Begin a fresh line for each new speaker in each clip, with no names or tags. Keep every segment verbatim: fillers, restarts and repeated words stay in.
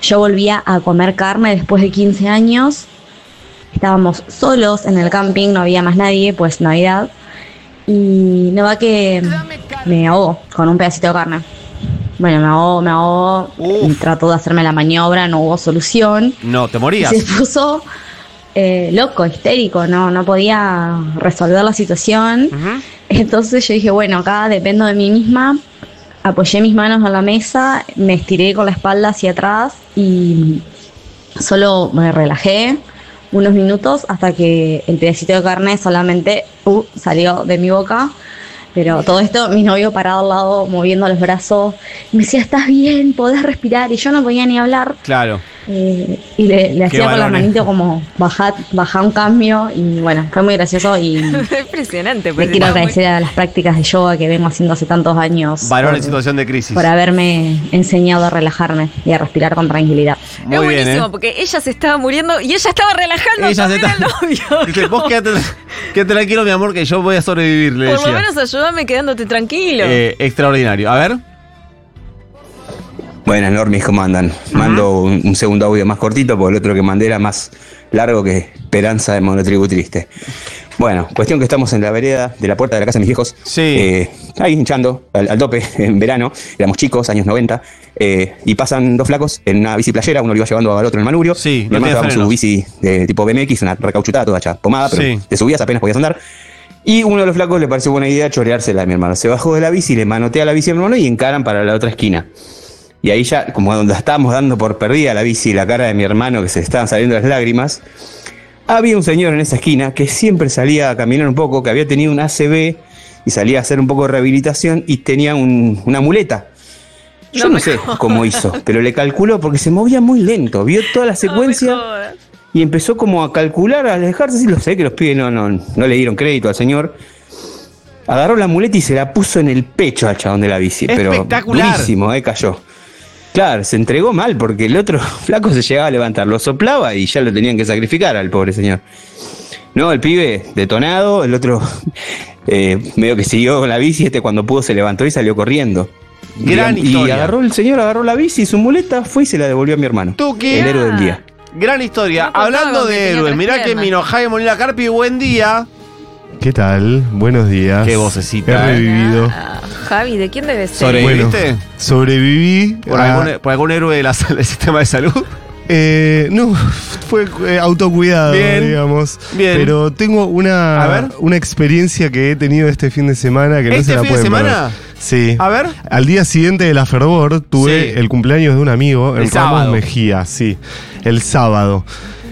Yo volvía a comer carne después de quince años. Estábamos solos en el camping, no había más nadie, pues Navidad. Y no va que me ahogó con un pedacito de carne. Bueno, me ahogó, me ahogó. Y trató de hacerme la maniobra, no hubo solución.
No, te morías.
Y se puso eh, loco, histérico, no, no podía resolver la situación. Uh-huh. Entonces yo dije, bueno, acá dependo de mí misma. Apoyé mis manos en la mesa, me estiré con la espalda hacia atrás y solo me relajé unos minutos hasta que el pedacito de carne solamente uh, salió de mi boca. Pero todo esto, mi novio parado al lado, moviendo los brazos, me decía, ¿estás bien? ¿Podés respirar? Y yo no podía ni hablar.
Claro.
Eh, y le, le hacía con la manito como bajar bajar un cambio. Y bueno, fue muy gracioso. Y
impresionante.
Le quiero agradecer muy... a las prácticas de yoga que vengo haciendo hace tantos años.
Varón en situación de crisis.
Por haberme enseñado a relajarme y a respirar con tranquilidad.
Muy es buenísimo, bien, ¿eh? Porque ella se estaba muriendo y ella estaba relajando ella también al novio.
Dice, vos quédate, quédate tranquilo, mi amor, que yo voy a sobrevivir, le
Por
decía.
lo menos ayúdame quedándote tranquilo.
Eh, extraordinario. A ver.
Buenas, Normis, ¿cómo andan? Uh-huh. Mando un, un segundo audio más cortito porque el otro que mandé era más largo que Esperanza de Monotribu Triste. Bueno, cuestión que estamos en la vereda de la puerta de la casa de mis viejos.
Sí.
Eh, ahí hinchando al, al tope en verano. Éramos chicos, años noventa. Eh, y pasan dos flacos en una bici playera. Uno lo iba llevando al otro en el manubrio.
Sí,
mi
no
hermano llevaba su bici de tipo B M X, una recauchutada toda hecha pomada, pero
sí.
te subías apenas podías andar. Y uno de los flacos le pareció buena idea choreársela a mi hermano. Se bajó de la bici, le manotea la bici a mi hermano y encaran para la otra esquina. Y ahí ya, como donde estábamos dando por perdida la bici y la cara de mi hermano que se estaban saliendo las lágrimas, había un señor en esa esquina que siempre salía a caminar un poco, que había tenido un A C V y salía a hacer un poco de rehabilitación y tenía un, una muleta. Yo no, no sé cómo hizo, pero le calculó porque se movía muy lento, vio toda la secuencia y empezó como a calcular, a alejarse, así lo sé que los pibes no, no, no le dieron crédito al señor. Agarró la muleta y se la puso en el pecho al chabón de la bici, pero durísimo, eh, cayó. Claro, se entregó mal porque el otro flaco se llegaba a levantar, lo soplaba y ya lo tenían que sacrificar al pobre señor. No, el pibe detonado, el otro eh, medio que siguió con la bici, este cuando pudo se levantó y salió corriendo.
Gran
y,
historia.
Y agarró el señor, agarró la bici y su muleta, fue y se la devolvió a mi hermano.
¿Tú qué?
El héroe del día.
Gran historia.
No
Hablando de héroes, mirá que vino Jaime Molina Carpi, buen día.
¿Qué tal? Buenos días.
Qué vocecita.
He revivido.
Ah, Javi, ¿de quién debes ser?
¿Sobreviviste?
Bueno, sobreviví.
¿Por,
a...
algún, ¿Por algún héroe de la, del sistema de salud?
Eh, no, fue eh, autocuidado,
bien,
digamos.
Bien.
Pero tengo una,
a ver.
una experiencia que he tenido este fin de semana que no
¿Este
se la
fin
pueden
de semana?
perder. Sí.
A ver.
Al día siguiente de la Fervor tuve
sí.
el cumpleaños de un amigo
el
en
sábado.
Ramos Mejía, sí. El sábado.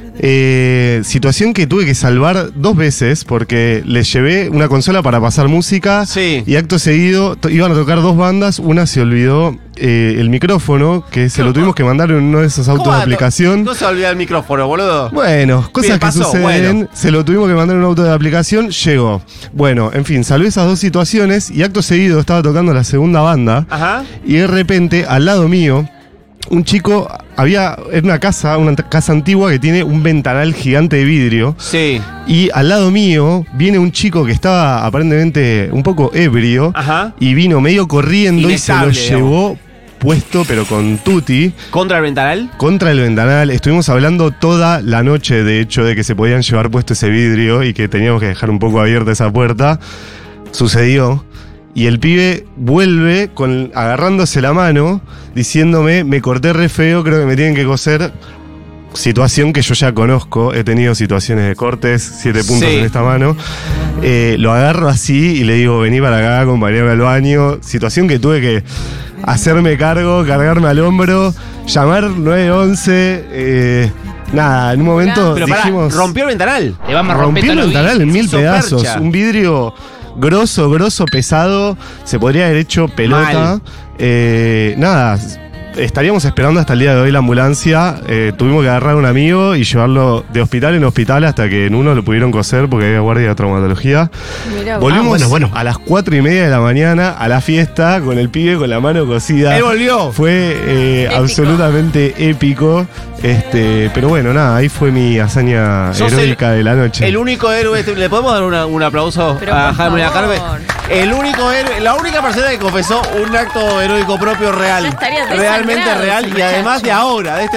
Eh, situación que tuve que salvar dos veces porque les llevé una consola para pasar música
sí.
y acto seguido to- iban a tocar dos bandas, una se olvidó eh, el micrófono, que se lo tuvimos que mandar en uno de esos autos de aplicación.
No se olvida el micrófono, boludo.
Bueno, cosas
Bien,
que
pasó,
suceden,
bueno.
se lo tuvimos que mandar en un auto de aplicación, llegó. Bueno, en fin, salvé esas dos situaciones y acto seguido estaba tocando la segunda banda.
Ajá.
Y de repente, al lado mío, un chico, había en una casa, una casa antigua que tiene un ventanal gigante de vidrio.
Sí.
Y al lado mío viene un chico que estaba aparentemente un poco ebrio.
Ajá.
Y vino medio corriendo
Inestable,
y se lo llevó
digamos.
puesto, pero con tutti.
¿Contra el ventanal?
Contra el ventanal. Estuvimos hablando toda la noche, de hecho, de que se podían llevar puesto ese vidrio y que teníamos que dejar un poco abierta esa puerta. Sucedió. Y el pibe vuelve con, agarrándose la mano, diciéndome, me corté re feo, creo que me tienen que coser. Situación que yo ya conozco, he tenido situaciones de cortes, siete puntos
sí.
en esta mano. Eh, lo agarro así y le digo, vení para acá, acompañame al baño. Situación que tuve que hacerme cargo, cargarme al hombro, llamar nueve once. Eh, nada, en un momento
Pero
dijimos...
pará, rompió el ventanal.
Te vamos a
rompió
romper
el ventanal en mil
Hizo
pedazos.
percha.
Un vidrio grosso, grosso, pesado. Se podría haber hecho pelota. Eh, nada, estaríamos esperando hasta el día de hoy la ambulancia. Eh, tuvimos que agarrar a un amigo y llevarlo de hospital en hospital hasta que en uno lo pudieron coser porque había guardia de traumatología.
Mirá,
Volvimos
ah, bueno, bueno.
a las cuatro y media de la mañana a la fiesta con el pibe con la mano cosida.
Él volvió.
Fue eh,
Épico.
absolutamente épico. Este, pero bueno, nada, ahí fue mi hazaña
Sos
heroica
el,
de la noche.
El único héroe. ¿Le podemos dar una, un aplauso
Pero
a
por
Jaime
favor.
Carpe? El único héroe, la única persona que confesó un acto heroico propio real.
Ya estaría
Realmente
desangrado
real
ese
y además
muchacho.
de ahora, de este